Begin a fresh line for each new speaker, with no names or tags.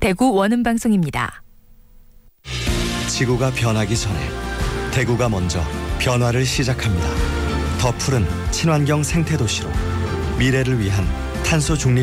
대구 원음방송입니다.
지구가 변하기 전에 대구가 먼저 변화를 시작합니다. 더 푸른 친환경 생태도시로 미래를 위한 탄소 중립